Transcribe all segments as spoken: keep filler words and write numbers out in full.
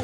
風，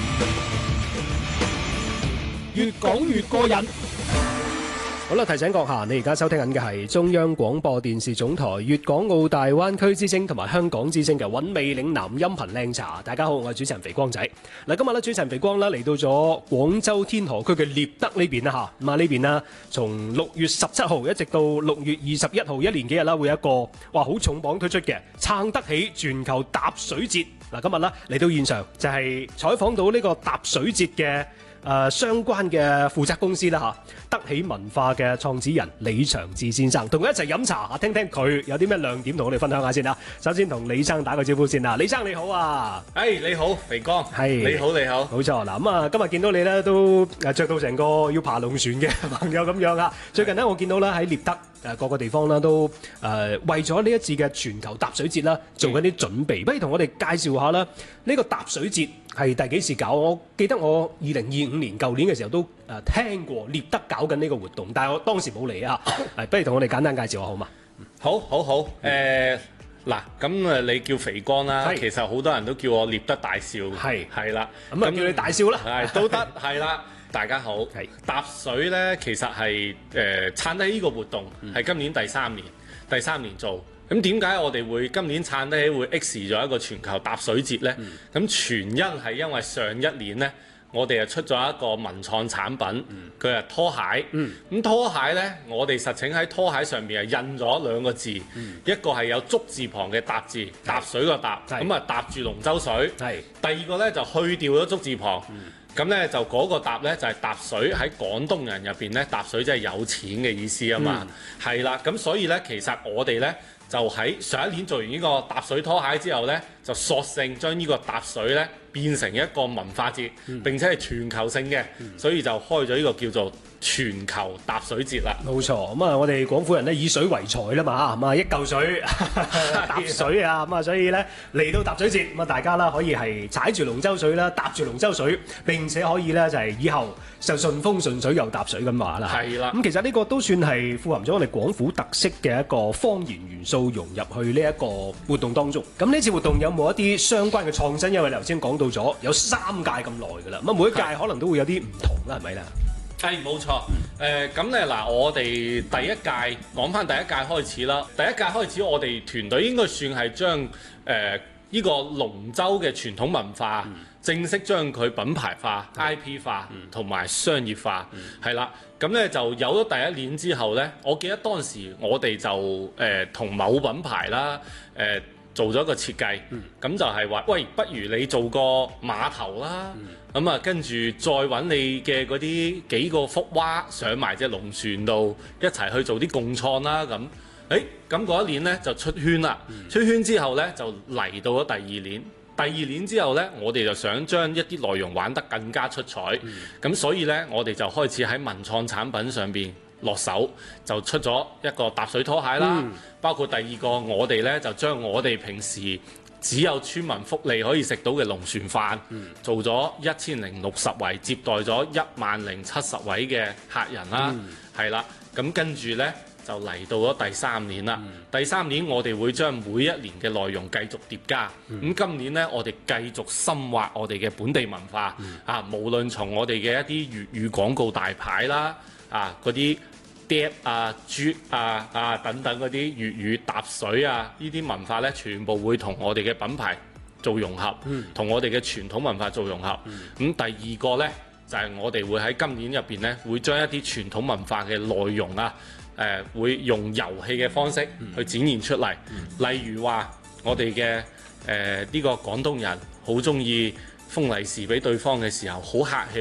越講越過癮。好啦，提醒閣下，你而家收聽緊嘅係中央廣播電視總台粵港澳大灣區之聲同埋香港之聲嘅韻味嶺南音頻靚茶。大家好，我係主持人肥光仔。嗱，今日咧主持人肥光咧嚟到咗廣州天河區嘅獵德呢邊啦嚇。咁啊呢邊啦，從六月十七號一直到六月二十一號，一連幾日啦，會有一個哇好重磅推出嘅撐得起全球踏水節。嗱，今日啦嚟到現場就係採訪到呢個踏水節嘅。誒、呃、相關嘅負責公司啦嚇，得起文化嘅創始人李長志先生，同佢一齊飲茶嚇，聽聽佢有啲咩亮點同我哋分享下先啦。首先同李生打個招呼先啦，李生你好啊！ 誒、hey, 你好，肥哥， 係你好你好， 冇錯嗱咁啊，今日見到你咧都誒著到成個要爬龍船嘅朋友咁樣啊！最近咧我見到咧喺獵德誒各個地方啦都誒、呃、為咗呢一次嘅全球踏水節啦做緊啲準備，嗯、不如同我哋介紹下啦，呢、呢個踏水節係第幾時搞？我記得我二零二五年舊年嘅時候都誒聽過獵德搞緊呢個活動，但係我當時冇嚟啊！係，不如同我哋簡單介紹下好嘛？ 好，好，好，誒嗱，咁誒你叫肥光啦，其實好多人都叫我獵德大少，係係啦， 咁啊叫你大少啦， 係都得，係啦。大家好，係踏水咧，其實係誒撐得起呢個活動，係、嗯、今年第三年，第三年做。咁點解我哋會今年撐得起會 X 咗一個全球踏水節呢？咁、嗯、全因係因為上一年呢，我哋就出咗一個文創產品，佢係、嗯、拖鞋。咁、嗯、拖鞋呢，我哋實情喺拖鞋上面係印咗兩個字，嗯、一個係有竹字旁嘅踏字，踏水個踏，咁啊踏住龍舟水。第二個呢，就去掉咗竹字旁。嗯咁咧就嗰個踏咧就係踏水，喺廣東人入邊咧踏水即係有錢嘅意思啊嘛，係啦、嗯，咁所以咧其實我哋咧就喺上一年做完呢個踏水拖鞋之後咧，就索性將呢個踏水咧變成一個文化節，嗯、並且係全球性嘅，嗯、所以就開咗呢個叫做全球踏水節啦。 冇錯，咁啊我哋廣府人咧以水為財啦嘛，咁啊一嚿水踏水啊，咁啊所以咧嚟到踏水節，咁啊大家啦可以係踩住龍舟水啦，踏住龍舟水，並且可以咧就係以後就順風順水又踏水咁話啦。係啦，咁其實呢個都算係富含咗我哋廣府特色嘅一個方言元素融入去呢一個活動當中。咁呢次活動有冇一啲相關嘅創新？因為你頭先講到咗有三屆咁耐㗎啦，咁啊每一屆可能都會有啲唔同啦，係咪啦？ 係冇錯，誒咁咧嗱，我哋第一屆講翻第一屆開始啦。第一屆開始，我哋團隊應該算係將誒呢、呃這個龍舟嘅傳統文化、嗯、正式將佢品牌化、嗯、I P 化同埋、嗯、商業化，係啦、嗯。咁咧就有咗第一年之後咧，我記得當時我哋就誒同、呃、某品牌啦，誒、呃。做咗個設計，咁、嗯、就係話，喂，不如你做個碼頭啦，咁啊、嗯，跟住再揾你嘅嗰啲幾個福娃上埋隻龍船度，一齊去做啲共創啦，咁，誒，咁嗰一年呢，就出圈啦，嗯、出圈之後呢，就嚟到咗第二年，第二年之後呢，我哋就想將一啲內容玩得更加出彩，咁、嗯、所以呢，我哋就開始喺文創產品上邊落手，就出咗一個踏水拖鞋啦，嗯、包括第二個我哋呢，就將我哋平時只有村民福利可以食到嘅龍船飯，嗯、做咗一千零六十圍，接待咗一萬零七十位嘅客人啦，係啦、嗯，咁跟住呢，就嚟到咗第三年啦。嗯、第三年我哋會將每一年嘅內容繼續疊加，咁、嗯、今年呢，我哋繼續深挖我哋嘅本地文化，嗯、啊，無論從我哋嘅一啲粵語廣告大牌啦，啊嗰啲。碟啊、豬啊、啊等等嗰啲粵語踏水啊，呢啲文化呢，全部會同我哋嘅品牌做融合，同、嗯、我哋嘅傳統文化做融合。咁、嗯、第二個呢，就係、是、我哋會喺今年入邊呢，會將一啲傳統文化嘅內容啊，誒、呃、會用遊戲嘅方式去展現出嚟。嗯、例如話，我哋嘅誒呢個廣東人好中意封利是俾對方嘅時候，好客氣